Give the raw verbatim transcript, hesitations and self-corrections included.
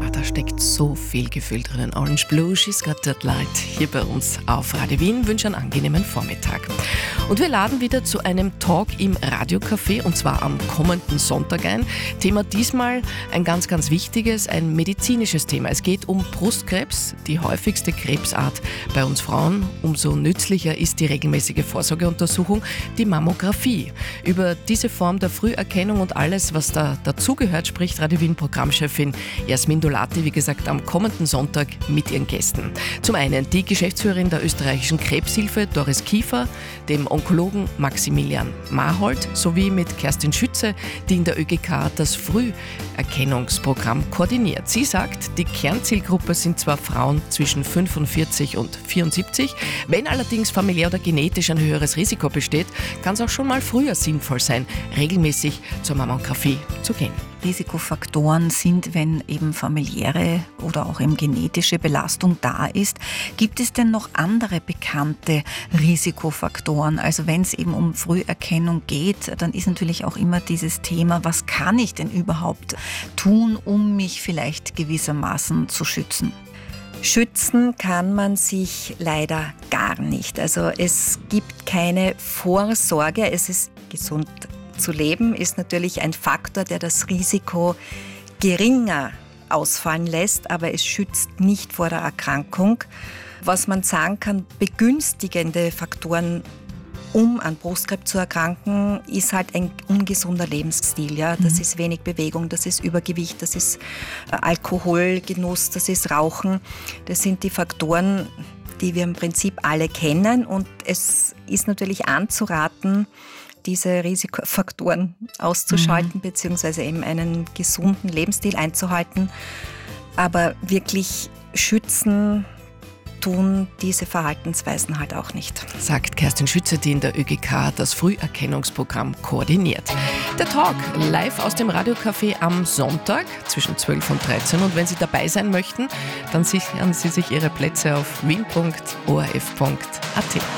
Ah, da steckt so viel Gefühl drinnen. Orange Blue, She's Got That Light, hier bei uns auf Radio Wien. Wünsche einen angenehmen Vormittag. Und wir laden wieder zu einem Talk im Radiocafé, und zwar am kommenden Sonntag ein. Thema diesmal ein ganz, ganz wichtiges, ein medizinisches Thema. Es geht um Brustkrebs, die häufigste Krebsart bei uns Frauen. Umso nützlicher ist die regelmäßige Vorsorgeuntersuchung, die Mammographie. Über diese Form der Früherkennung und alles, was da dazugehört, spricht Radio Wien Programmchefin Jasmin Dolati, wie gesagt, am kommenden Sonntag mit ihren Gästen. Zum einen die Geschäftsführerin der österreichischen Krebshilfe, Doris Kiefer, dem Onkologen Maximilian Marhold, sowie mit Kerstin Schütze, die in der ÖGK das Früherkennungsprogramm koordiniert. Sie sagt, die Kernzielgruppe sind zwar Frauen zwischen fünfundvierzig und vierundsiebzig, wenn allerdings familiär oder genetisch ein höheres Risiko besteht, kann es auch schon mal früher sinnvoll sein, regelmäßig zur Mammographie zu gehen. Risikofaktoren sind, wenn eben familiäre oder auch eben genetische Belastung da ist. Gibt es denn noch andere bekannte Risikofaktoren? Also wenn es eben um Früherkennung geht, dann ist natürlich auch immer dieses Thema, was kann ich denn überhaupt tun, um mich vielleicht gewissermaßen zu schützen? Schützen kann man sich leider gar nicht. Also es gibt keine Vorsorge, es ist gesund zu leben, ist natürlich ein Faktor, der das Risiko geringer ausfallen lässt, aber es schützt nicht vor der Erkrankung. Was man sagen kann, begünstigende Faktoren, um an Brustkrebs zu erkranken, ist halt ein ungesunder Lebensstil. Ja? Das mhm. ist wenig Bewegung, das ist Übergewicht, das ist Alkoholgenuss, das ist Rauchen. Das sind die Faktoren, die wir im Prinzip alle kennen, und es ist natürlich anzuraten, diese Risikofaktoren auszuschalten, mhm. beziehungsweise eben einen gesunden Lebensstil einzuhalten. Aber wirklich schützen tun diese Verhaltensweisen halt auch nicht. Sagt Kerstin Schütze, die in der ÖGK das Früherkennungsprogramm koordiniert. Der Talk live aus dem Radiocafé am Sonntag zwischen zwölf und dreizehn. Und wenn Sie dabei sein möchten, dann sichern Sie sich Ihre Plätze auf wien punkt o r f punkt a t.